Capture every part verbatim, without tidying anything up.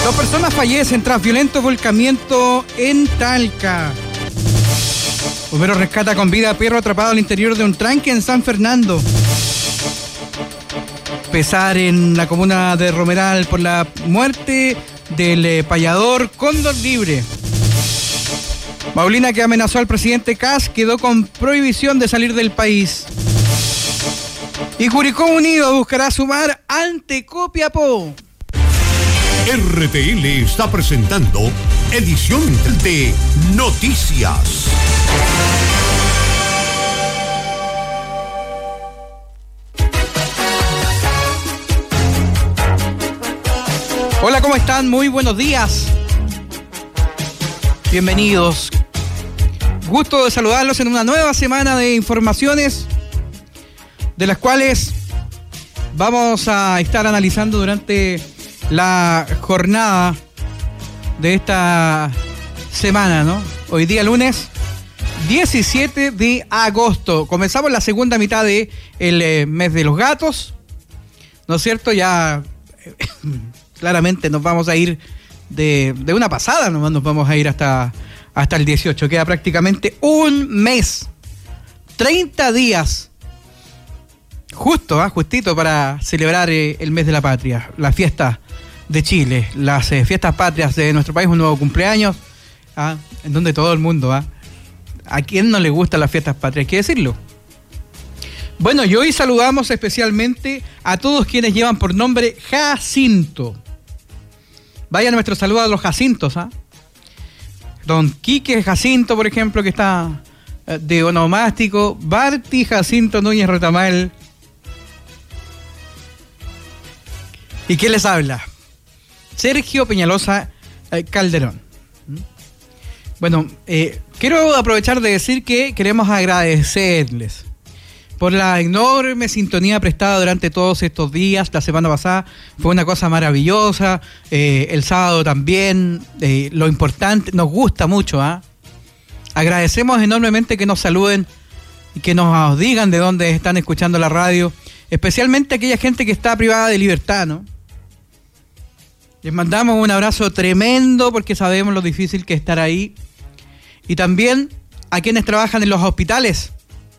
Dos personas fallecen tras violento volcamiento en Talca. Bombero rescata con vida a perro atrapado al interior de un tranque en San Fernando. Pesar en la comuna de Romeral por la muerte del eh, payador Cóndor Libre. Paulina, que amenazó al presidente Kast, quedó con prohibición de salir del país. Y Curicó Unido buscará sumar ante Copiapó. R T L está presentando edición de Noticias. Hola, ¿cómo están? Muy buenos días. Bienvenidos. Gusto de saludarlos en una nueva semana de informaciones, de las cuales vamos a estar analizando durante la jornada de esta semana, ¿no? Hoy día lunes diecisiete de agosto. Comenzamos la segunda mitad del de mes de los gatos, ¿no es cierto? Ya claramente nos vamos a ir de, de una pasada, nomás nos vamos a ir hasta, hasta el dieciocho. Queda prácticamente un mes, treinta días, justo, ¿eh? justito para celebrar eh, el mes de la patria, la fiesta de Chile, las eh, fiestas patrias de nuestro país, un nuevo cumpleaños, ¿ah? en donde todo el mundo, ¿ah? ¿a quién no le gustan las fiestas patrias? Hay que decirlo. Bueno, y hoy saludamos especialmente a todos quienes llevan por nombre Jacinto. Vaya nuestro saludo a los Jacintos, ¿ah? Don Quique Jacinto, por ejemplo, que está eh, de onomástico, Barty Jacinto Núñez Retamal. ¿Y quién les habla? Sergio Peñalosa eh, Calderón. Bueno, eh, quiero aprovechar de decir que queremos agradecerles por la enorme sintonía prestada durante todos estos días. La semana pasada fue una cosa maravillosa, eh, el sábado también, eh, lo importante, nos gusta mucho, ¿ah? Agradecemos enormemente que nos saluden y que nos digan de dónde están escuchando la radio, especialmente aquella gente que está privada de libertad, ¿no? Les mandamos un abrazo tremendo porque sabemos lo difícil que es estar ahí. Y también a quienes trabajan en los hospitales.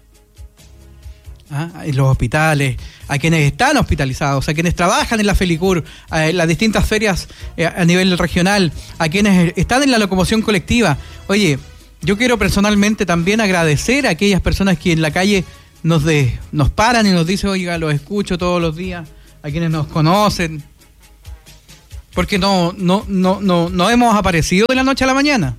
¿Ah? En los hospitales, a quienes están hospitalizados, a quienes trabajan en la Felicur, en las distintas ferias a nivel regional, a quienes están en la locomoción colectiva. Oye, yo quiero personalmente también agradecer a aquellas personas que en la calle nos, de, nos paran y nos dicen, oiga, los escucho todos los días, a quienes nos conocen. Porque no, no, no, no, no hemos aparecido de la noche a la mañana.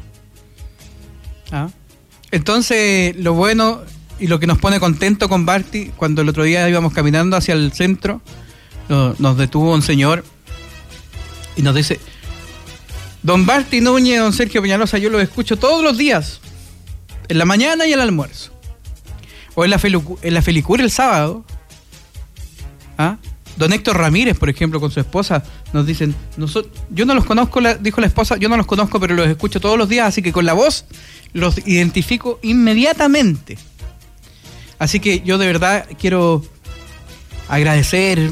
¿Ah? Entonces, lo bueno y lo que nos pone contento con Barty, cuando el otro día íbamos caminando hacia el centro, no, nos detuvo un señor y nos dice, don Barty Núñez, don Sergio Peñalosa, yo los escucho todos los días, en la mañana y al almuerzo. O en la, Felicu- en la Felicur el sábado. ¿Ah? Don Héctor Ramírez, por ejemplo, con su esposa, nos dicen, nosotros, yo no los conozco, la, dijo la esposa, yo no los conozco, pero los escucho todos los días, así que con la voz los identifico inmediatamente. Así que yo de verdad quiero agradecer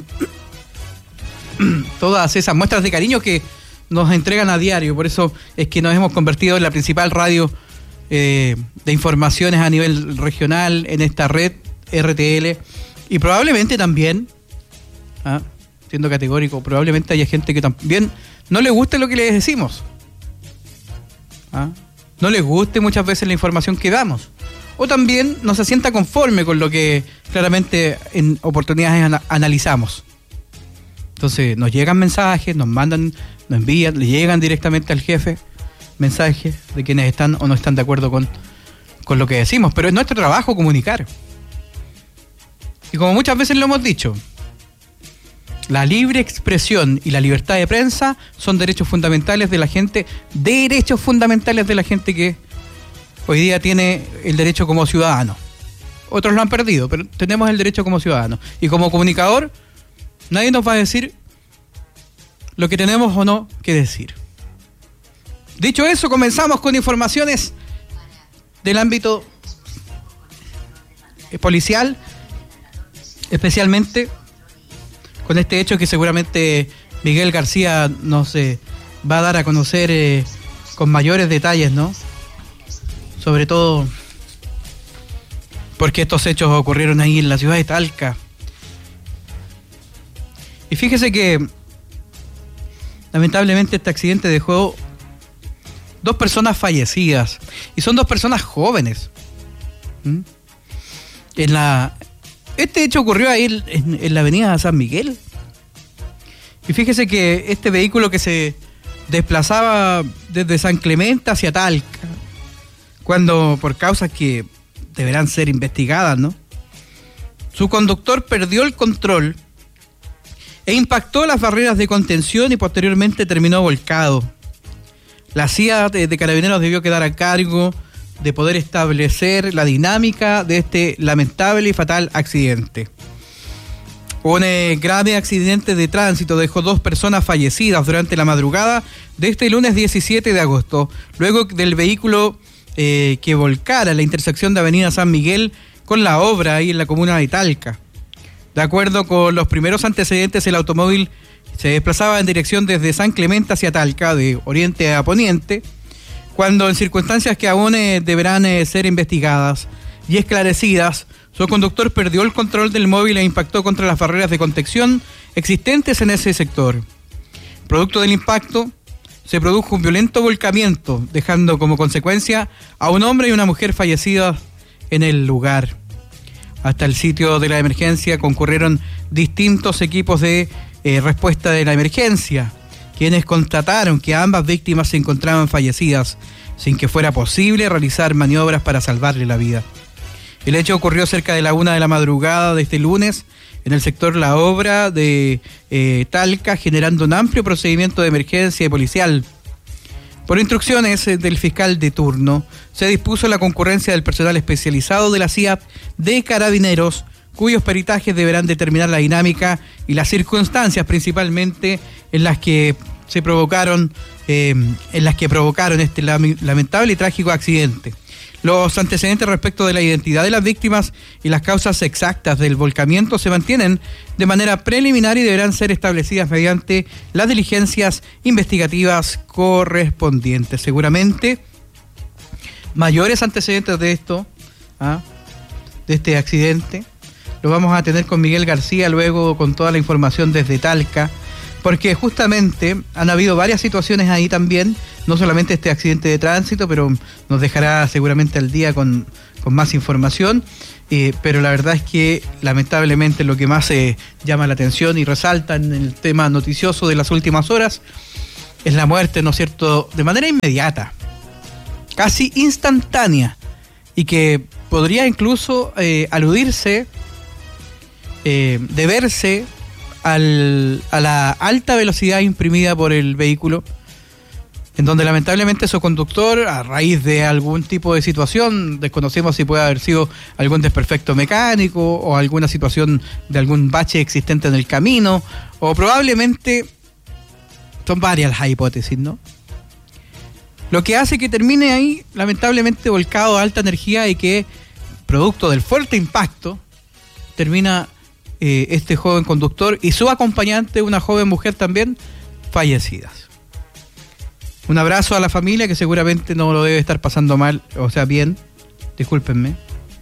todas esas muestras de cariño que nos entregan a diario. Por eso es que nos hemos convertido en la principal radio eh, de informaciones a nivel regional en esta red R T L. Y probablemente también, ¿ah? siendo categórico, probablemente haya gente que también no le guste lo que les decimos. ¿Ah? No les guste muchas veces la información que damos. O también no se sienta conforme con lo que claramente en oportunidades ana- analizamos. Entonces nos llegan mensajes, nos mandan, nos envían, le llegan directamente al jefe mensajes de quienes están o no están de acuerdo con, con lo que decimos. Pero es nuestro trabajo comunicar. Y como muchas veces lo hemos dicho, la libre expresión y la libertad de prensa son derechos fundamentales de la gente, derechos fundamentales de la gente que hoy día tiene el derecho como ciudadano. Otros lo han perdido, pero tenemos el derecho como ciudadano. Y como comunicador, nadie nos va a decir lo que tenemos o no que decir. Dicho eso, comenzamos con informaciones del ámbito policial, especialmente con este hecho que seguramente Miguel García nos eh, va a dar a conocer eh, con mayores detalles, ¿no? Sobre todo porque estos hechos ocurrieron ahí en la ciudad de Talca. Y fíjese que lamentablemente este accidente dejó dos personas fallecidas, y son dos personas jóvenes. ¿Mm? En la Este hecho ocurrió ahí en, en la avenida San Miguel. Y fíjese que este vehículo que se desplazaba desde San Clemente hacia Talca, cuando por causas que deberán ser investigadas, ¿no?, su conductor perdió el control e impactó las barreras de contención y posteriormente terminó volcado. La C I A de, de Carabineros debió quedar a cargo de poder establecer la dinámica de este lamentable y fatal accidente. Un eh, grave accidente de tránsito dejó dos personas fallecidas durante la madrugada de este lunes diecisiete de agosto, luego del vehículo eh, que volcara en la intersección de Avenida San Miguel con la obra ahí en la comuna de Talca. De acuerdo con los primeros antecedentes, el automóvil se desplazaba en dirección desde San Clemente hacia Talca, de oriente a poniente, cuando en circunstancias que aún eh, deberán eh, ser investigadas y esclarecidas, su conductor perdió el control del móvil e impactó contra las barreras de contención existentes en ese sector. Producto del impacto, se produjo un violento volcamiento, dejando como consecuencia a un hombre y una mujer fallecidas en el lugar. Hasta el sitio de la emergencia concurrieron distintos equipos de eh, respuesta de la emergencia, quienes constataron que ambas víctimas se encontraban fallecidas, sin que fuera posible realizar maniobras para salvarle la vida. El hecho ocurrió cerca de la una de la madrugada de este lunes en el sector La Obra de eh, Talca, generando un amplio procedimiento de emergencia y policial. Por instrucciones del fiscal de turno, se dispuso la concurrencia del personal especializado de la C I A de Carabineros, cuyos peritajes deberán determinar la dinámica y las circunstancias principalmente en las que se provocaron, eh, en las que provocaron este lamentable y trágico accidente. Los antecedentes respecto de la identidad de las víctimas y las causas exactas del volcamiento se mantienen de manera preliminar y deberán ser establecidas mediante las diligencias investigativas correspondientes. Seguramente mayores antecedentes de esto, ¿ah? de este accidente, lo vamos a tener con Miguel García luego con toda la información desde Talca, porque justamente han habido varias situaciones ahí también, no solamente este accidente de tránsito, pero nos dejará seguramente al día con, con más información, eh, pero la verdad es que lamentablemente lo que más eh, llama la atención y resalta en el tema noticioso de las últimas horas es la muerte, ¿no es cierto?, de manera inmediata, casi instantánea, y que podría incluso eh, aludirse, eh, deberse al, a la alta velocidad imprimida por el vehículo, en donde lamentablemente su conductor, a raíz de algún tipo de situación, desconocemos si puede haber sido algún desperfecto mecánico o alguna situación de algún bache existente en el camino, o probablemente son varias las hipótesis, ¿no? Lo que hace que termine ahí, lamentablemente, volcado a alta energía y que, producto del fuerte impacto, termina eh, este joven conductor y su acompañante, una joven mujer también, fallecidas. Un abrazo a la familia que seguramente no lo debe estar pasando mal, o sea, bien, discúlpenme.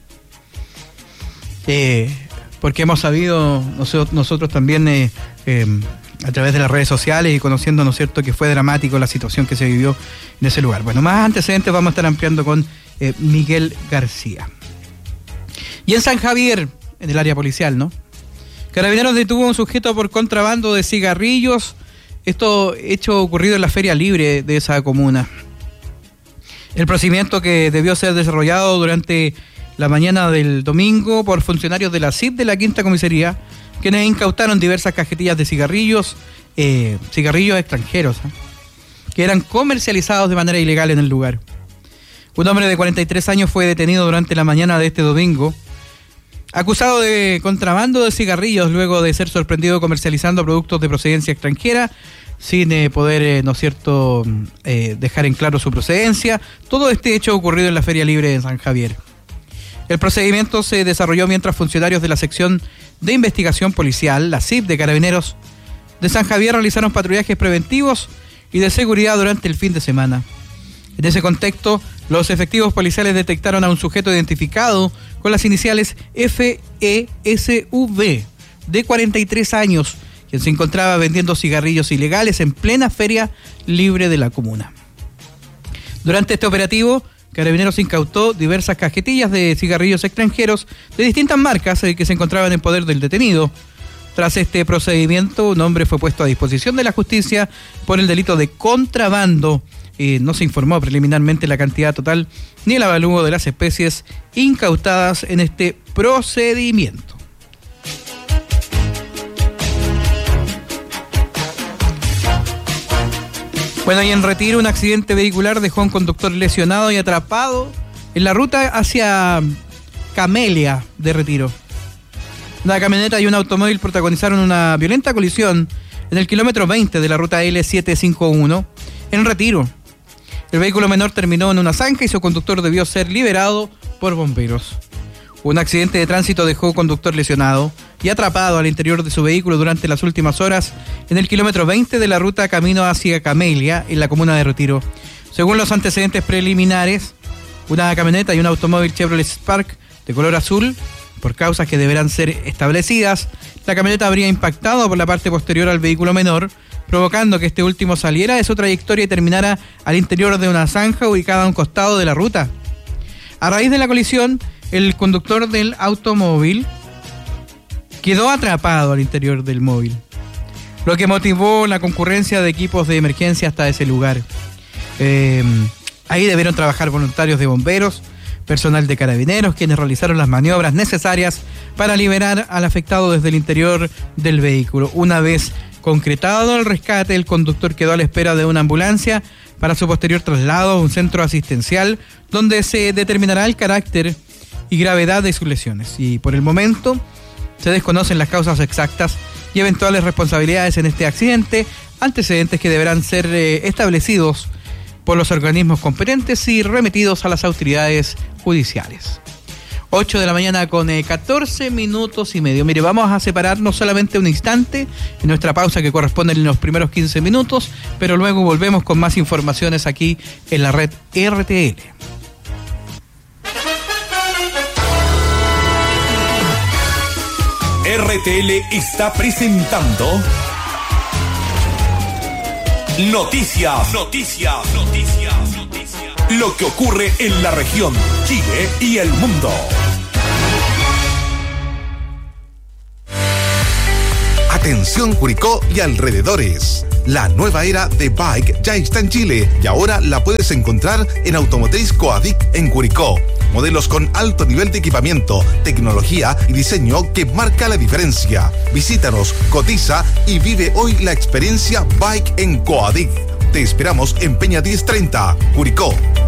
Eh, porque hemos sabido nosotros, nosotros también eh, eh, a través de las redes sociales y conociendo, ¿no es cierto?, que fue dramático la situación que se vivió en ese lugar. Bueno, más antecedentes vamos a estar ampliando con eh, Miguel García. Y en San Javier, en el área policial, ¿no?, Carabineros detuvo a un sujeto por contrabando de cigarrillos. Esto hecho ocurrido en la feria libre de esa comuna. El procedimiento que debió ser desarrollado durante la mañana del domingo por funcionarios de la C I P de la Quinta Comisaría, quienes incautaron diversas cajetillas de cigarrillos, eh, cigarrillos extranjeros, ¿eh? que eran comercializados de manera ilegal en el lugar. Un hombre de cuarenta y tres años fue detenido durante la mañana de este domingo, acusado de contrabando de cigarrillos luego de ser sorprendido comercializando productos de procedencia extranjera sin eh, poder, eh, ¿no es cierto?, eh, dejar en claro su procedencia. Todo este hecho ocurrido en la Feria Libre de San Javier. El procedimiento se desarrolló mientras funcionarios de la sección de investigación policial, la C I P de Carabineros, de San Javier realizaron patrullajes preventivos y de seguridad durante el fin de semana. En ese contexto, los efectivos policiales detectaron a un sujeto identificado con las iniciales F E S V, de cuarenta y tres años, quien se encontraba vendiendo cigarrillos ilegales en plena feria libre de la comuna. Durante este operativo, Carabineros incautó diversas cajetillas de cigarrillos extranjeros de distintas marcas que se encontraban en poder del detenido. Tras este procedimiento, un hombre fue puesto a disposición de la justicia por el delito de contrabando. Eh, no se informó preliminarmente la cantidad total ni el avalúo de las especies incautadas en este procedimiento. Bueno, y en Retiro, un accidente vehicular dejó a un conductor lesionado y atrapado en la ruta hacia Camelia de Retiro. Una camioneta y un automóvil protagonizaron una violenta colisión en el kilómetro veinte de la ruta L setecientos cincuenta y uno en Retiro. El vehículo menor terminó en una zanja y su conductor debió ser liberado por bomberos. Un accidente de tránsito dejó conductor lesionado y atrapado al interior de su vehículo durante las últimas horas en el kilómetro veinte de la ruta camino hacia Camelia, en la comuna de Retiro. Según los antecedentes preliminares, una camioneta y un automóvil Chevrolet Spark de color azul, por causas que deberán ser establecidas, la camioneta habría impactado por la parte posterior al vehículo menor, provocando que este último saliera de su trayectoria y terminara al interior de una zanja ubicada a un costado de la ruta. A raíz de la colisión, el conductor del automóvil quedó atrapado al interior del móvil, lo que motivó la concurrencia de equipos de emergencia hasta ese lugar. Eh, ahí debieron trabajar voluntarios de bomberos, personal de Carabineros, quienes realizaron las maniobras necesarias para liberar al afectado desde el interior del vehículo. Una vez concretado el rescate, el conductor quedó a la espera de una ambulancia para su posterior traslado a un centro asistencial donde se determinará el carácter y gravedad de sus lesiones. Y por el momento se desconocen las causas exactas y eventuales responsabilidades en este accidente, antecedentes que deberán ser eh, establecidos por los organismos competentes y remitidos a las autoridades judiciales. ocho de la mañana con eh, catorce minutos y medio. Mire, vamos a separarnos solamente un instante en nuestra pausa que corresponde en los primeros quince minutos, pero luego volvemos con más informaciones aquí en la red R T L. R T L está presentando Noticias, Noticias, Noticias, Noticias. Lo que ocurre en la región, Chile y el mundo. Atención Curicó y alrededores. La nueva era de Bike ya está en Chile y ahora la puedes encontrar en Automotriz Coadic en Curicó. Modelos con alto nivel de equipamiento, tecnología y diseño que marca la diferencia. Visítanos, cotiza y vive hoy la experiencia Bike en Coadic. Te esperamos en Peña diez treinta, Curicó.